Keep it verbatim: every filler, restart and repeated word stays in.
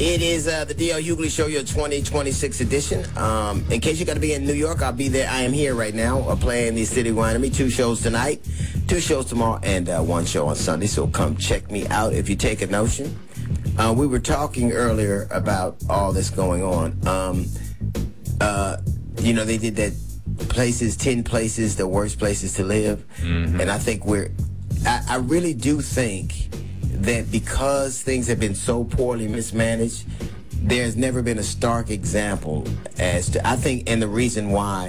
It is uh, the D L Hughley Show, your twenty twenty-six edition. Um, in case you're going to be in New York, I'll be there. I am here right now uh, playing the City Winery. Two shows tonight, two shows tomorrow, and uh, one show on Sunday. So come check me out if you take a notion. Uh, we were talking earlier about all this going on. Um, uh, you know, they did that places, ten places, the worst places to live. Mm-hmm. And I think we're, I, I really do think that because things have been so poorly mismanaged, there's never been a stark example as to, I think, and the reason why